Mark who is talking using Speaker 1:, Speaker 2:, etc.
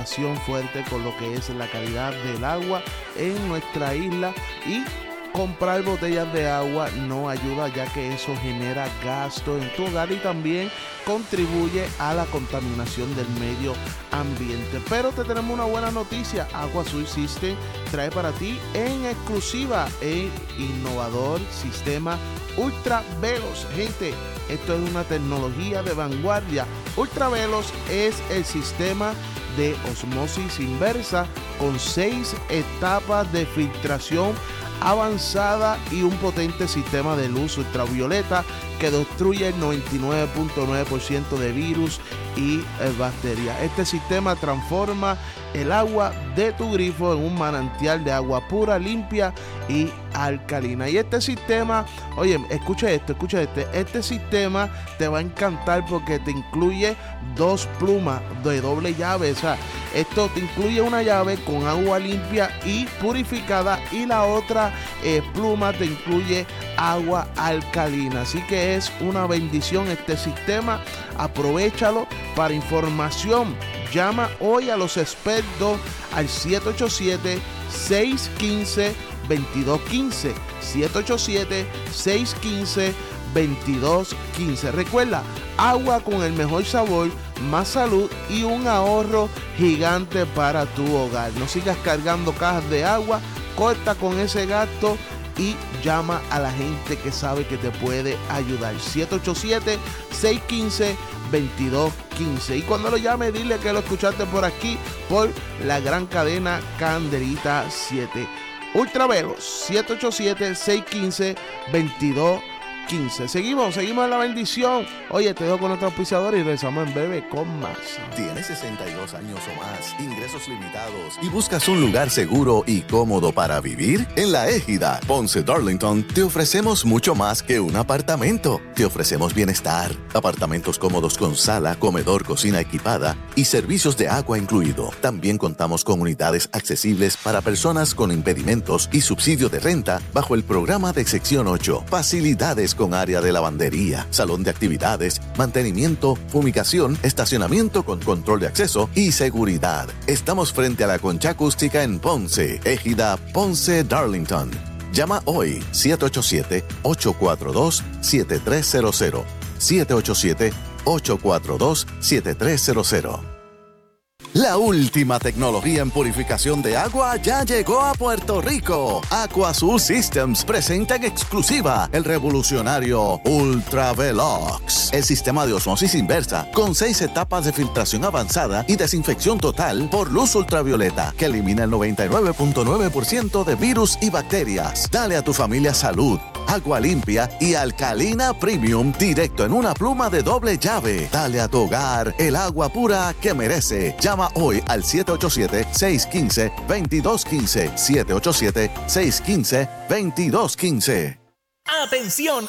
Speaker 1: preocupación fuerte con lo que es la calidad del agua en nuestra isla, y comprar botellas de agua no ayuda, ya que eso genera gasto en tu hogar y también contribuye a la contaminación del medio ambiente. Pero te tenemos una buena noticia. Agua Azul System trae para ti en exclusiva el innovador sistema Ultra Veloz. Gente, esto es una tecnología de vanguardia. Ultra Veloz es el sistema de osmosis inversa con 6 etapas de filtración avanzada y un potente sistema de luz ultravioleta que destruye el 99.9% de virus y bacterias. Este sistema transforma el agua de tu grifo en un manantial de agua pura, limpia y alcalina. Y este sistema, oye, escucha esto, este sistema te va a encantar porque te incluye 2 plumas de doble llave. O sea, esto te incluye una llave con agua limpia y purificada, y la otra pluma te incluye agua alcalina. Así que es una bendición este sistema. Aprovéchalo. Para información, llama hoy a los expertos al 787-615-2215. 787-615-2215. Recuerda, agua con el mejor sabor, más salud y un ahorro gigante para tu hogar. No sigas cargando cajas de agua, corta con ese gasto y llama a la gente que sabe que te puede ayudar. 787-615-2215. Y cuando lo llame, dile que lo escuchaste por aquí, por la gran cadena Candelita 7. Ultra Veloz, 787-615-2215. Seguimos en la bendición. Oye, te dejo con nuestro auspiciador y regresamos en breve con más.
Speaker 2: ¿Tienes 62 años o más, ingresos limitados y buscas un lugar seguro y cómodo para vivir? En La Égida, Ponce Darlington, te ofrecemos mucho más que un apartamento. Te ofrecemos bienestar, apartamentos cómodos con sala, comedor, cocina equipada y servicios de agua incluido. También contamos con unidades accesibles para personas con impedimentos y subsidio de renta bajo el programa de Sección 8. Facilidades con área de lavandería, salón de actividades, mantenimiento, fumigación, estacionamiento con control de acceso y seguridad. Estamos frente a la Concha Acústica en Ponce, Égida, Ponce, Darlington. Llama hoy 787-842-7300. 787-842-7300. La última tecnología en purificación de agua ya llegó a Puerto Rico. Aqua Azul Systems presenta en exclusiva el revolucionario Ultra Velox, el sistema de osmosis inversa con 6 etapas de filtración avanzada y desinfección total por luz ultravioleta que elimina el 99.9% de virus y bacterias. Dale a tu familia salud, agua limpia y alcalina premium directo en una pluma de doble llave. Dale a tu hogar el agua pura que merece. Llama hoy al 787-615-2215. 787-615-2215.
Speaker 3: ¡Atención!